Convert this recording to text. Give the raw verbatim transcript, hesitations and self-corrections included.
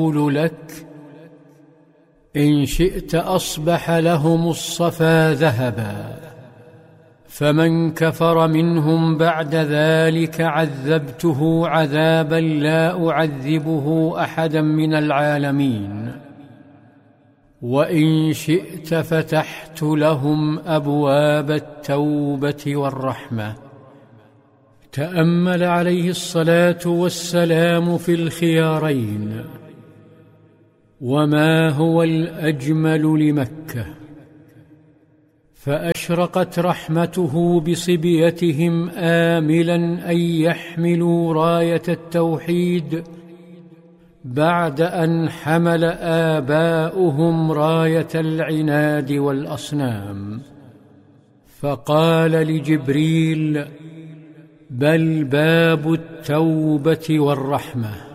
أقول لك إن شئت أصبح لهم الصفا ذهبا، فمن كفر منهم بعد ذلك عذبته عذابا لا أعذبه أحدا من العالمين، وإن شئت فتحت لهم أبواب التوبة والرحمة. تأمل عليه الصلاة والسلام في الخيارين. وما هو الأجمل لمكة؟ فأشرقت رحمته بصبيتهم آملا أن يحملوا راية التوحيد بعد أن حمل آباؤهم راية العناد والأصنام. فقال لجبريل: بل باب التوبة والرحمة.